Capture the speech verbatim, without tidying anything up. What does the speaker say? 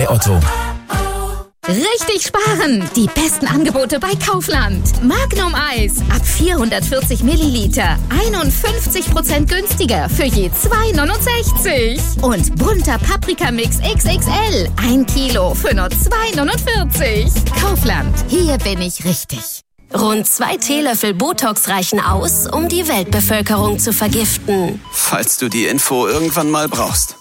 Otto. Richtig sparen! Die besten Angebote bei Kaufland. Magnum Eis ab vierhundertvierzig Milliliter. einundfünfzig Prozent günstiger für je zwei neunundsechzig. Und bunter Paprikamix X X L. ein Kilo für nur zwei neunundvierzig. Kaufland. Hier bin ich richtig. Rund zwei Teelöffel Botox reichen aus, um die Weltbevölkerung zu vergiften. Falls du die Info irgendwann mal brauchst.